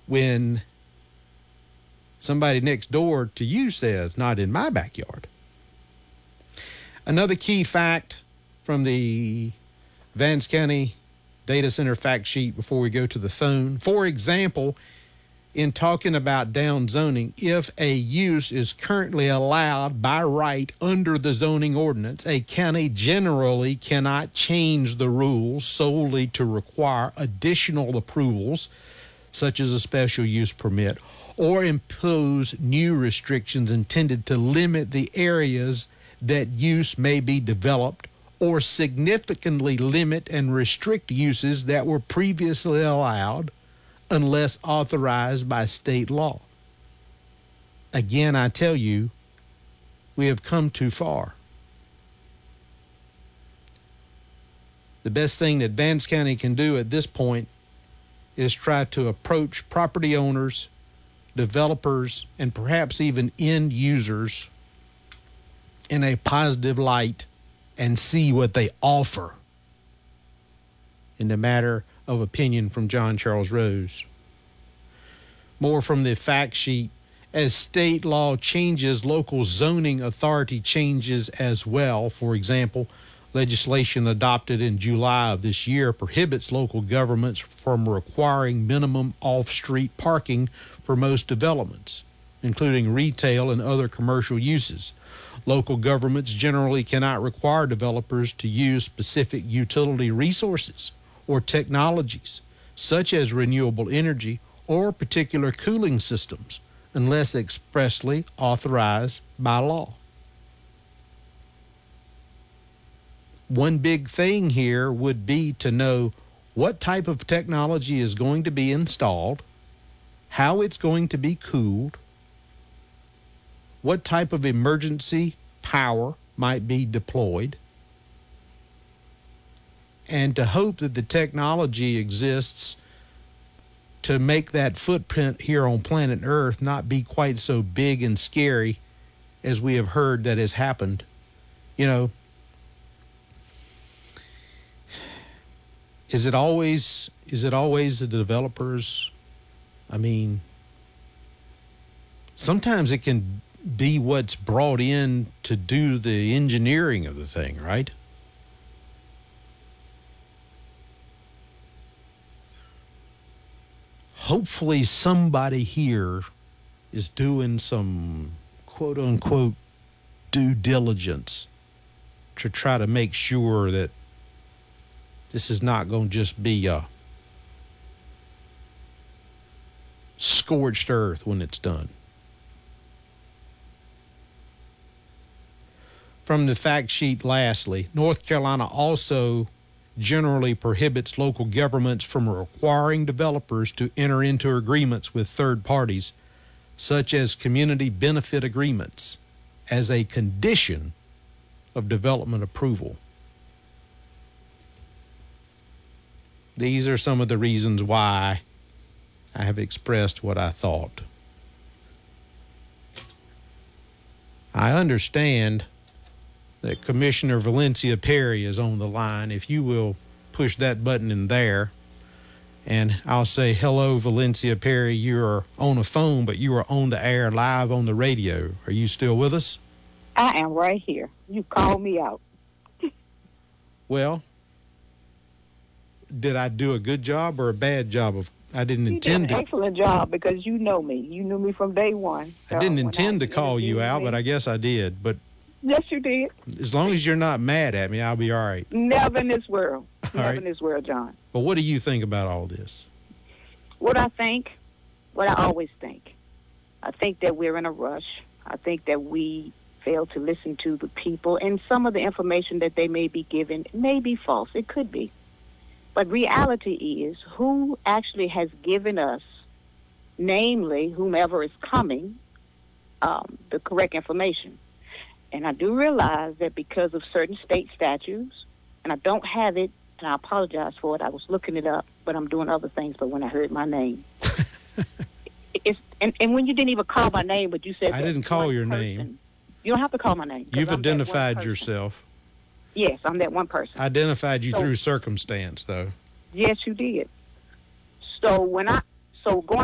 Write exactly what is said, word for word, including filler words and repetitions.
when somebody next door to you says, not in my backyard. Another key fact from the Vance County Data Center fact sheet before we go to the phone. For example, in talking about down zoning, if a use is currently allowed by right under the zoning ordinance, a county generally cannot change the rules solely to require additional approvals, such as a special use permit, or impose new restrictions intended to limit the areas that use may be developed, or significantly limit and restrict uses that were previously allowed unless authorized by state law. Again, I tell you, we have come too far. The best thing that Vance County can do at this point is try to approach property owners, developers, and perhaps even end users in a positive light and see what they offer in the matter of opinion from John Charles Rose. More from the fact sheet. As state law changes, local zoning authority changes as well. For example, legislation adopted in July of this year prohibits local governments from requiring minimum off-street parking for most developments, including retail and other commercial uses. Local governments generally cannot require developers to use specific utility resources or technologies, such as renewable energy or particular cooling systems, unless expressly authorized by law. One big thing here would be to know what type of technology is going to be installed, how it's going to be cooled, what type of emergency power might be deployed, and to hope that the technology exists to make that footprint here on planet Earth not be quite so big and scary as we have heard that has happened. You know, is it always, is it always the developers? I mean, sometimes it can be what's brought in to do the engineering of the thing, right? Hopefully somebody here is doing some quote unquote due diligence to try to make sure that this is not going to just be a scorched earth when it's done. From the fact sheet, lastly, North Carolina also generally prohibits local governments from requiring developers to enter into agreements with third parties, such as community benefit agreements, as a condition of development approval. These are some of the reasons why I have expressed what I thought. I understand that Commissioner Valencia Perry is on the line. If you will push that button in there, and I'll say, hello, Valencia Perry. You are on a phone, but you are on the air live on the radio. Are you still with us? I am right here. You called me out. Well, did I do a good job or a bad job of, I didn't You intend did an to. excellent job because you know me. You knew me from day one. I didn't So when intend I to call you interviewed out, me- but I guess I did. But Yes, you did. as long as you're not mad at me, I'll be all right. Never in this world. All Never right. in this world, John. But what do you think about all this? What I think, what I always think, I think that we're in a rush. I think that we fail to listen to the people, and some of the information that they may be given may be false. It could be. But reality is, who actually has given us, namely whomever is coming, um, the correct information? And I do realize that because of certain state statutes, and I don't have it, and I apologize for it. I was looking it up, but I'm doing other things. But when I heard my name, it's and, and when you didn't even call my name, but you said I that didn't call one your person, name. You don't have to call my name. 'cause You've I'm that one identified person. yourself. Yes, I'm that one person. Identified you So- through circumstance, though. Yes, you did. So when I so going